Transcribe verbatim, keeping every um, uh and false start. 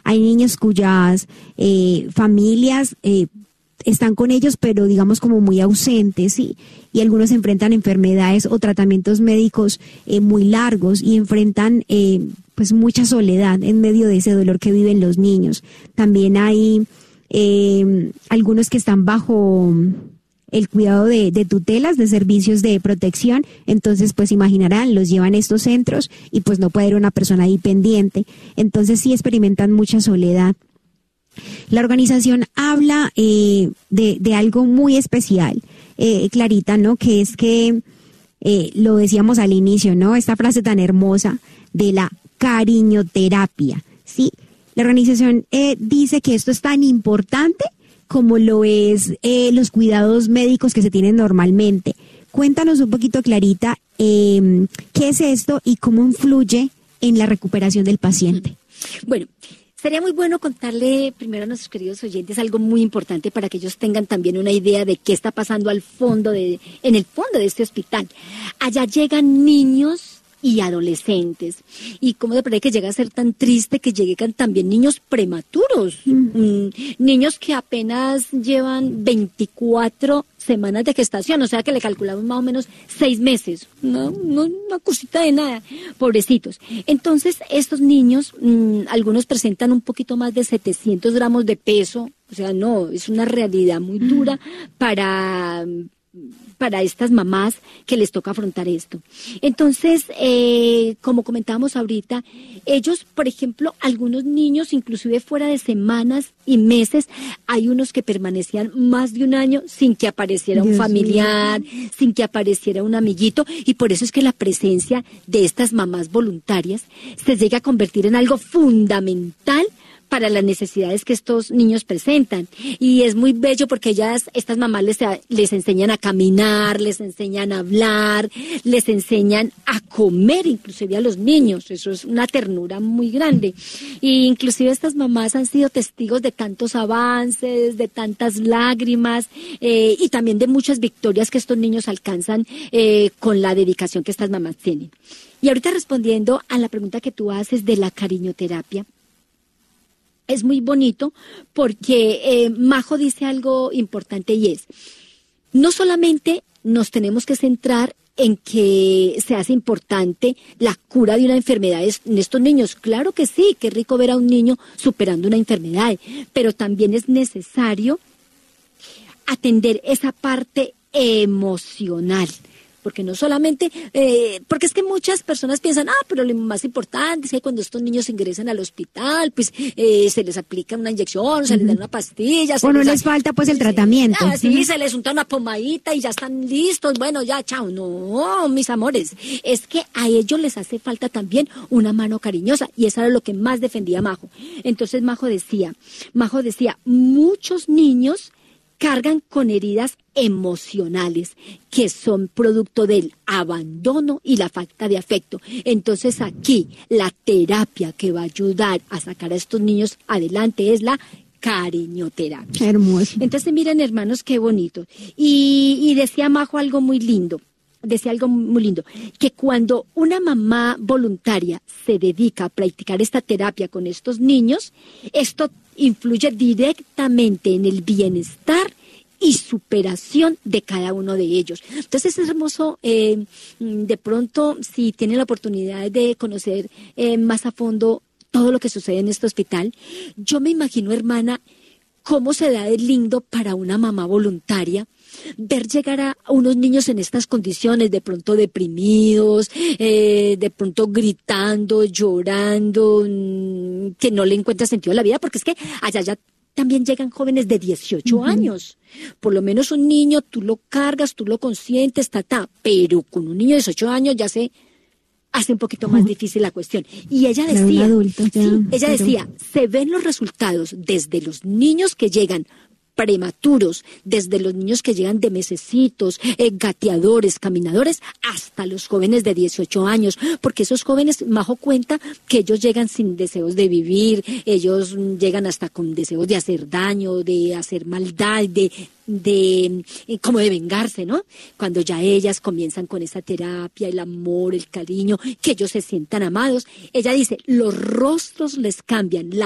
Hay niños cuyas eh, familias eh, están con ellos, pero digamos como muy ausentes, ¿sí? Y algunos enfrentan enfermedades o tratamientos médicos eh, muy largos y enfrentan eh, pues mucha soledad en medio de ese dolor que viven los niños. También hay eh, algunos que están bajo el cuidado de, de tutelas, de servicios de protección, entonces pues imaginarán, los llevan a estos centros y pues no puede ir una persona ahí pendiente, entonces sí experimentan mucha soledad. La organización habla eh, de, de algo muy especial, eh, Clarita, ¿no? Que es que, eh, lo decíamos al inicio, ¿no? Esta frase tan hermosa de la cariñoterapia, ¿sí? La organización eh, dice que esto es tan importante como lo es eh, los cuidados médicos que se tienen normalmente. Cuéntanos un poquito, Clarita, eh, qué es esto y cómo influye en la recuperación del paciente. Bueno, sería muy bueno contarle primero a nuestros queridos oyentes algo muy importante para que ellos tengan también una idea de qué está pasando al fondo de, en el fondo de este hospital. Allá llegan niños y adolescentes. Y cómo de verdad que llega a ser tan triste que lleguen también niños prematuros, mm. Mm, niños que apenas llevan veinticuatro semanas de gestación, o sea que le calculamos más o menos seis meses, no, no una cosita de nada, pobrecitos. Entonces estos niños, mmm, algunos presentan un poquito más de setecientos gramos de peso, o sea no, es una realidad muy dura para... para estas mamás que les toca afrontar esto. Entonces, eh, como comentábamos ahorita, ellos, por ejemplo, algunos niños, inclusive fuera de semanas y meses, hay unos que permanecían más de un año sin que apareciera un Dios familiar, mío. sin que apareciera un amiguito, y por eso es que la presencia de estas mamás voluntarias se llega a convertir en algo fundamental para las necesidades que estos niños presentan. Y es muy bello porque ellas, estas mamás les, les enseñan a caminar, les enseñan a hablar, les enseñan a comer, inclusive a los niños. Eso es una ternura muy grande. Y inclusive estas mamás han sido testigos de tantos avances, de tantas lágrimas, eh, y también de muchas victorias que estos niños alcanzan eh, con la dedicación que estas mamás tienen. Y ahorita respondiendo a la pregunta que tú haces de la cariñoterapia, es muy bonito porque eh, Majo dice algo importante y es, no solamente nos tenemos que centrar en que se hace importante la cura de una enfermedad en estos niños. Claro que sí, qué rico ver a un niño superando una enfermedad, pero también es necesario atender esa parte emocional. Porque no solamente, eh, porque es que muchas personas piensan, ah, pero lo más importante es que cuando estos niños ingresan al hospital, pues eh, se les aplica una inyección, se uh-huh. les da una pastilla. O no les, les falta pues el tratamiento. Ah, sí, uh-huh. se les unta una pomadita y ya están listos, bueno, ya, chao. No, mis amores, es que a ellos les hace falta también una mano cariñosa, y eso era lo que más defendía Majo. Entonces Majo decía, Majo decía, muchos niños cargan con heridas emocionales que son producto del abandono y la falta de afecto. Entonces aquí la terapia que va a ayudar a sacar a estos niños adelante es la cariñoterapia. Hermoso. Entonces miren, hermanos, qué bonito. Y, y decía Majo algo muy lindo. Decía algo muy lindo, que cuando una mamá voluntaria se dedica a practicar esta terapia con estos niños, esto influye directamente en el bienestar y superación de cada uno de ellos. Entonces es hermoso, eh, de pronto, si tienen la oportunidad de conocer eh, más a fondo todo lo que sucede en este hospital, yo me imagino, hermana, cómo se da de lindo para una mamá voluntaria ver llegar a unos niños en estas condiciones, de pronto deprimidos, eh, de pronto gritando, llorando, mmm, que no le encuentra sentido a la vida, porque es que allá ya también llegan jóvenes de dieciocho uh-huh. años. Por lo menos un niño, tú lo cargas, tú lo consientes, ta, ta, pero con un niño de dieciocho años ya se hace un poquito más uh-huh. difícil la cuestión. Y ella decía, adulto, ya, sí, ella pero... decía, se ven los resultados desde los niños que llegan prematuros, desde los niños que llegan de mesecitos, eh, gateadores, caminadores, hasta los jóvenes de dieciocho años, porque esos jóvenes, Majo cuenta que ellos llegan sin deseos de vivir, ellos llegan hasta con deseos de hacer daño, de hacer maldad, de de eh, como de vengarse, ¿no? Cuando ya ellas comienzan con esa terapia, el amor, el cariño, que ellos se sientan amados, ella dice, los rostros les cambian, la